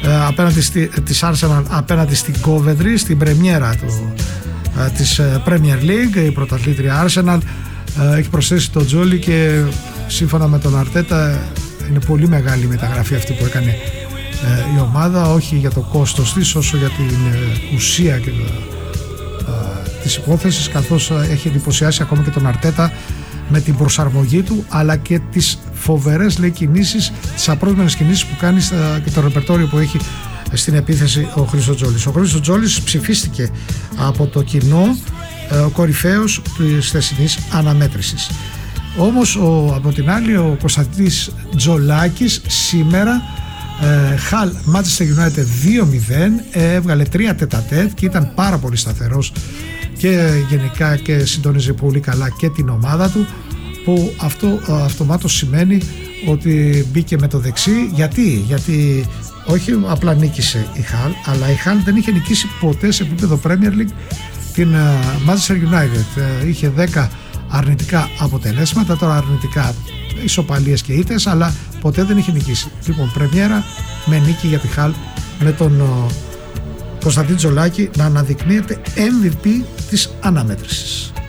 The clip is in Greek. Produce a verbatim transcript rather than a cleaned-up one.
απέναντι στη, της Arsenal απέναντι στην Coventry στην πρεμιέρα του, της Premier League. Η πρωταθλήτρια Arsenal έχει προσθέσει τον Τζόλι και σύμφωνα με τον Αρτέτα είναι πολύ μεγάλη η μεταγραφή αυτή που έκανε η ομάδα, όχι για το κόστος της όσο για την ουσία και της υπόθεσης, καθώς έχει εντυπωσιάσει ακόμα και τον Αρτέτα με την προσαρμογή του αλλά και τις φοβερές, λέει, κινήσεις, τις απρόσμενες κινήσεις που κάνει και το ρεπερτόριο που έχει στην επίθεση ο Χρήστος Ο Χρήστος Τζόλης ψηφίστηκε από το κοινό ο κορυφαίος της θεσινής αναμέτρησης. Όμως ο, από την άλλη ο Κωνσταντίνης Τζολάκης σήμερα Χαλ Manchester United δύο μηδέν, έβγαλε τρία τετατέτ και ήταν πάρα πολύ σταθερός και γενικά και συντόνιζε πολύ καλά και την ομάδα του, που αυτό αυτομάτως σημαίνει ότι μπήκε με το δεξί. Γιατί, γιατί όχι απλά νίκησε η Χαλ, αλλά η Χαλ δεν είχε νικήσει ποτέ σε επίπεδο Premier League την Manchester United. Είχε δέκα αρνητικά αποτελέσματα, τώρα αρνητικά ισοπαλίες και ήττες, αλλά ποτέ δεν είχε νικήσει. Λοιπόν, πρεμιέρα με νίκη για τη Χαλ, με τον Κωνσταντίνο Τζολάκη να αναδεικνύεται εμ βι πι της αναμέτρησης.